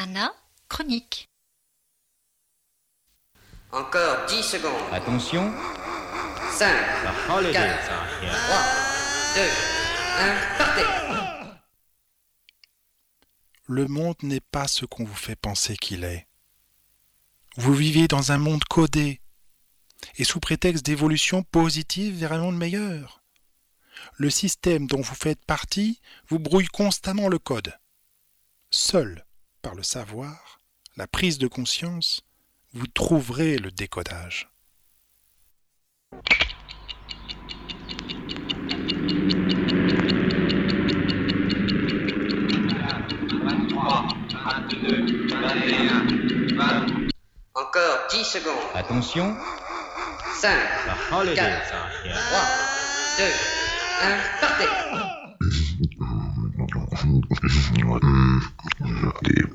Anna, chronique. Encore 10 secondes. Attention. 5, The holidays 4, are here. 3, 2, 1, partez. Le monde n'est pas ce qu'on vous fait penser qu'il est. Vous vivez dans un monde codé, et sous prétexte d'évolution positive vers un monde meilleur. Le système dont vous faites partie vous brouille constamment le code. Seul, par le savoir, la prise de conscience, vous trouverez le décodage. Encore 10 secondes. Attention. 5, The holidays 4, are here. 3, 2, 1, partez. Des